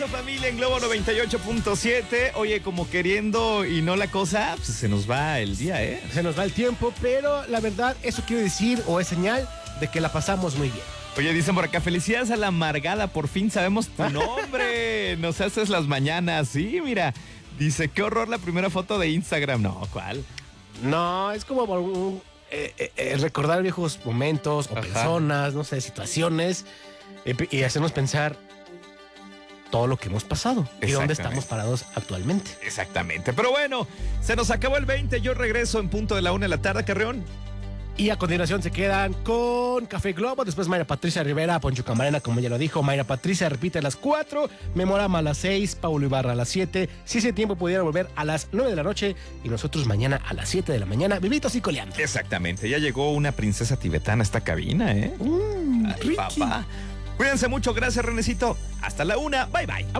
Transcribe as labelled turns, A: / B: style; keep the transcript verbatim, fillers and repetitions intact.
A: Familia en Globo noventa y ocho punto siete. Oye, como queriendo y no la cosa, pues se nos va el día, ¿eh?
B: Se nos va el tiempo, pero la verdad, eso quiere decir o es señal de que la pasamos muy bien.
A: Oye, dicen por acá, felicidades a la amargada, por fin sabemos tu nombre. Nos haces las mañanas, sí, mira. Dice, qué horror la primera foto de Instagram. No, ¿cuál?
B: No, es como por un, eh, eh, eh, recordar viejos momentos o
A: Ajá.
B: personas, no sé, situaciones eh, y hacernos pensar todo lo que hemos pasado y dónde estamos parados actualmente.
A: Exactamente. Pero bueno, se nos acabó el veinte. Yo regreso en punto de la una de la tarde, Carreón.
B: Y a continuación se quedan con Café Globo, después Mayra Patricia Rivera, Poncho Camarena, como ya lo dijo, Mayra Patricia repite a las cuatro, Memorama a las seis, Paulo Ibarra a las siete, si ese tiempo pudiera volver a las nueve de la noche y nosotros mañana a las siete de la mañana, vivitos y coleando.
A: Exactamente, ya llegó una princesa tibetana a esta cabina, ¿eh?
B: Mm,
A: Ay, papá. Cuídense mucho, gracias Renecito. Hasta la una, bye bye.